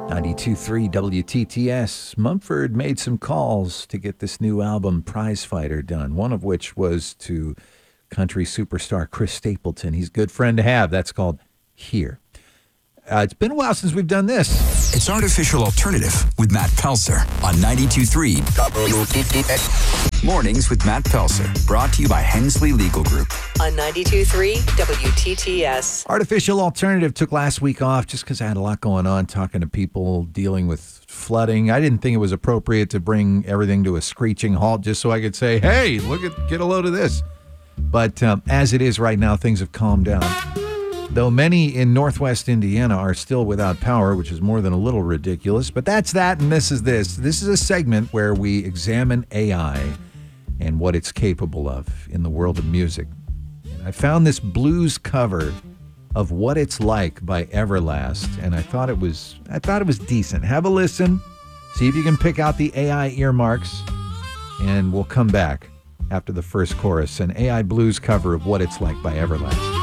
92.3 WTTS. Mumford made some calls to get this new album, Prize Fighter, done. One of which was to country superstar Chris Stapleton. He's a good friend to have. That's called Here. It's been a while since we've done this. It's Artificial Alternative with Matt Pelser on 92.3 WTTS. Mornings with Matt Pelser, brought to you by Hensley Legal Group. On 92.3 WTTS. Artificial Alternative took last week off just because I had a lot going on, talking to people, dealing with flooding. I didn't think it was appropriate to bring everything to a screeching halt just so I could say, hey, get a load of this. But as it is right now, things have calmed down. Though many in northwest Indiana are still without power, which is more than a little ridiculous. But that's that, and this is this. This is a segment where we examine AI and what it's capable of in the world of music. And I found this blues cover of What It's Like by Everlast, and I thought it was decent. Have a listen, see if you can pick out the AI earmarks, and we'll come back after the first chorus, an AI blues cover of What It's Like by Everlast.